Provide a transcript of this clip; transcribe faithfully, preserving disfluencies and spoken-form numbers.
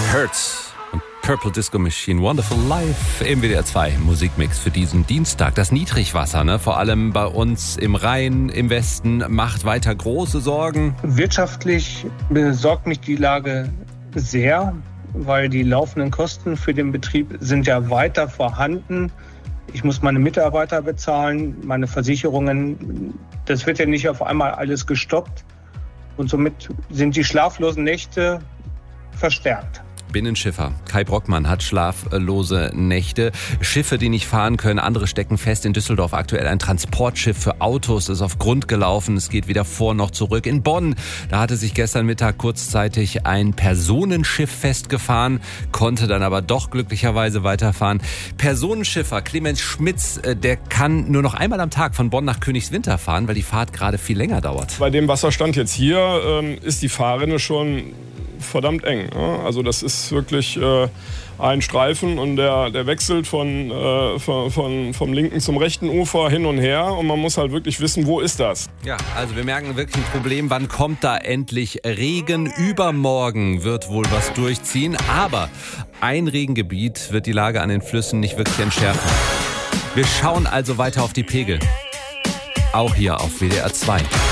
Hurts und Purple Disco Machine, Wonderful Life im W D R zwei Musikmix für diesen Dienstag. Das Niedrigwasser, ne, vor allem bei uns im Rhein, im Westen, macht weiter große Sorgen. Wirtschaftlich besorgt mich die Lage sehr, weil die laufenden Kosten für den Betrieb sind ja weiter vorhanden. Ich muss meine Mitarbeiter bezahlen, meine Versicherungen. Das wird ja nicht auf einmal alles gestoppt. Und somit sind die schlaflosen Nächte verstärkt. Binnenschiffer Kai Brockmann hat schlaflose Nächte. Schiffe, die nicht fahren können, andere stecken fest. In Düsseldorf aktuell ein Transportschiff für Autos ist auf Grund gelaufen. Es geht weder vor noch zurück. In Bonn, da hatte sich gestern Mittag kurzzeitig ein Personenschiff festgefahren, konnte dann aber doch glücklicherweise weiterfahren. Personenschiffer Clemens Schmitz, der kann nur noch einmal am Tag von Bonn nach Königswinter fahren, weil die Fahrt gerade viel länger dauert. Bei dem Wasserstand jetzt hier ähm, ist die Fahrrinne schon verdammt eng. Ne? Also das ist wirklich äh, ein Streifen und der, der wechselt von, äh, von, von, vom linken zum rechten Ufer hin und her und man muss halt wirklich wissen, wo ist das? Ja, also wir merken wirklich ein Problem. Wann kommt da endlich Regen? Übermorgen wird wohl was durchziehen, aber ein Regengebiet wird die Lage an den Flüssen nicht wirklich entschärfen. Wir schauen also weiter auf die Pegel. Auch hier auf W D R zwei.